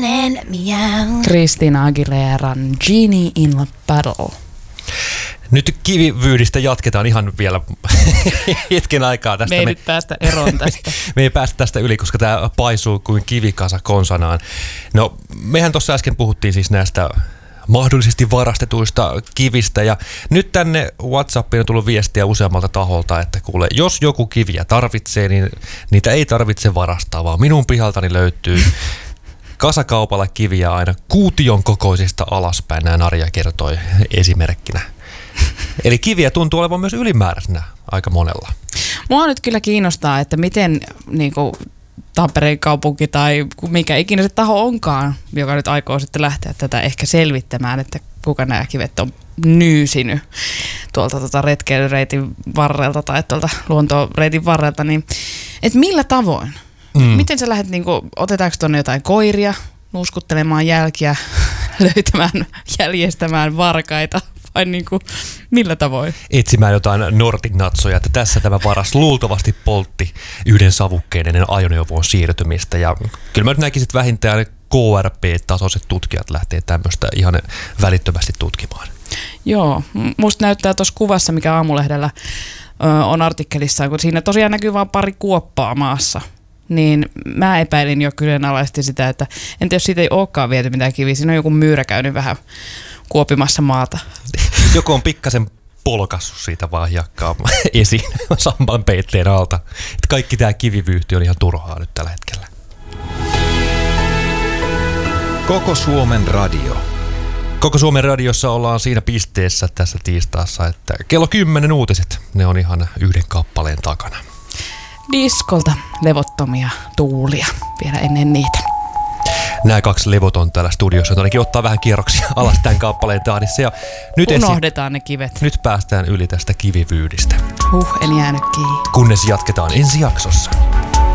and meow. Christina Aguileran Genie in a Bottle. Nyt kivivyydistä jatketaan ihan vielä hetken aikaa tästä. Me ei nyt päästä eroon tästä. Me ei päästä tästä yli, koska tämä paisuu kuin kivikasa konsanaan. No, mehän tuossa äsken puhuttiin siis näistä mahdollisesti varastetuista kivistä, ja nyt tänne WhatsAppiin on tullut viestiä useammalta taholta, että kuule, jos joku kiviä tarvitsee, niin niitä ei tarvitse varastaa, vaan minun pihaltani löytyy kasakaupalla kiviä aina kuution kokoisista alaspäin, näin Arja kertoi esimerkkinä. Eli kiviä tuntuu olevan myös ylimääräisenä aika monella. Mua nyt kyllä kiinnostaa, että miten niinku Tampereen kaupunki tai mikä ikinä se taho onkaan, joka nyt aikoo sitten lähteä tätä ehkä selvittämään, että kuka nämä kivet on nyysinyt tuolta retkeilyreitin varrelta tai tuolta luontoreitin varrelta, niin että millä tavoin? Miten sä lähdet, niinku, otetaanko tuonne jotain koiria nuuskuttelemaan jälkiä, löytämään, jäljestämään varkaita? Vai niinku, millä tavoin? Etsimään jotain nortinatsoja, että tässä tämä varas luultavasti poltti yhden savukkeen ennen ajoneuvoon siirtymistä. Ja kyllä mä nyt näkisin, että vähintään KRP-tasoiset tutkijat lähtee tämmöistä ihan välittömästi tutkimaan. Joo, musta näyttää tuossa kuvassa, mikä Aamulehdellä on artikkelissa, kun siinä tosiaan näkyy vain pari kuoppaa maassa. Niin mä epäilin jo kyseenalaisesti sitä, että entä jos siitä ei olekaan viety mitään kiviä, siinä on joku myyrä käynyt vähän kuopimassa maata. Joku on pikkasen polkassut siitä vaan hiekkaa esiin sampan peitteen alta. Että kaikki tämä kivivyyhti on ihan turhaa nyt tällä hetkellä. Koko Suomen radio. Koko Suomen radiossa ollaan siinä pisteessä tässä tiistaassa, että kello 10 uutiset, ne on ihan yhden kappaleen takana. Diskolta levottomia tuulia vielä ennen niitä. Nämä kaksi levoton täällä studiossa, ainakin ottaa vähän kierroksia alas tämän kappaleen tahdissa. Ja nyt unohdetaan ne kivet. Nyt päästään yli tästä kivivyydistä. En jäänyt kiinni. Kunnes jatketaan ensi jaksossa.